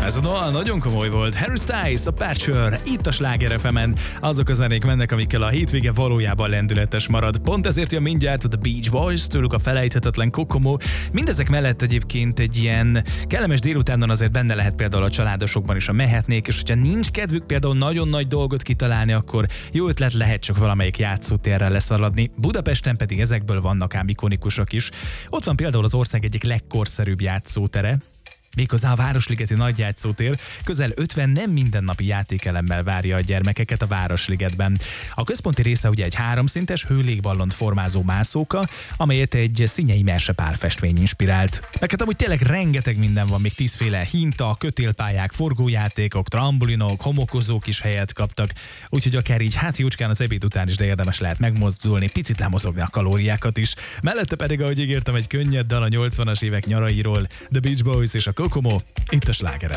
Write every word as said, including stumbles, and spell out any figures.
Ez a dal nagyon komoly volt. Harry Styles, Aperture, itt a Sláger ef emen. Azok a zenék mennek, amikkel a hétvége valójában lendületes marad. Pont ezért jön mindjárt a The Beach Boys, tőlük a felejthetetlen Kokomo. Mindezek mellett egyébként egy ilyen kellemes délutánon azért benne lehet például a családosokban is a mehetnék, és hogyha nincs kedvük például nagyon nagy dolgot kitalálni, akkor jó ötlet lehet csak valamelyik játszótérre leszaladni. Budapesten pedig ezekből vannak ám ikonikusok is. Ott van például az ország egyik legkorszerűbb játszótere, méghozzá a Városligeti Nagyjátszótér, közel ötven nem mindennapi játékelemmel várja a gyermekeket a Városligetben. A központi része ugye egy háromszintes hőlégballont formázó mászóka, amelyet egy Szinyei Merse pálfestmény inspirált. Meg hát amúgy tényleg rengeteg minden van, még tízféle hinta, kötélpályák, forgójátékok, trambulinok, homokozók is helyet kaptak, úgyhogy akár így hát jócskán az ebéd után is, de érdemes lehet megmozdulni, picit lemozogni a kalóriákat is. Mellette pedig, ahogy ígértem, egy könnyed dal a nyolcvanas évek nyarairól, The Beach Boys és a Kokomo, itt a Sláger.